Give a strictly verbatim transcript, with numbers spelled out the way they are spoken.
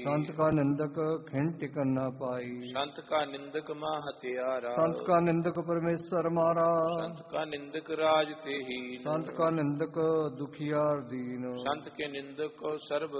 संत का निंदक खिन टिकन न पाई। संत का निंदक मां हत्यारा। संत का निंदक परमेश्वर मारा। संत का निंदक राज ते हीन। संत का निंदक दुखियार दीन। संत के निंदक को सर्व